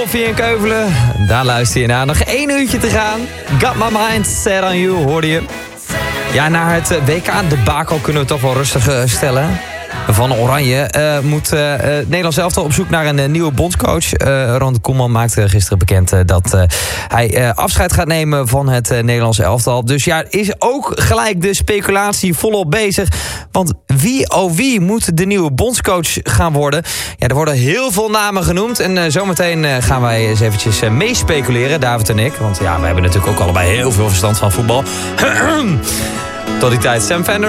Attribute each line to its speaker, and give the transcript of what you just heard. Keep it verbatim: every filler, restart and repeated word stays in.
Speaker 1: Koffie in Keuvelen, daar luister je naar. Nog één uurtje te gaan. Got my mind set on you, hoorde je. Ja, naar het W K-debakel kunnen we toch wel rustig uh, stellen. Van Oranje uh, moet uh, het Nederlands elftal op zoek naar een uh, nieuwe bondscoach. Uh, Ronald Koeman maakte gisteren bekend uh, dat uh, hij uh, afscheid gaat nemen van het uh, Nederlands elftal. Dus ja, is ook gelijk de speculatie volop bezig. Want wie, oh wie, moet de nieuwe bondscoach gaan worden? Ja, er worden heel veel namen genoemd. En uh, zometeen uh, gaan wij eens eventjes uh, meespeculeren, David en ik. Want ja, we hebben natuurlijk ook allebei heel veel verstand van voetbal. Tot die tijd, Sam Fender.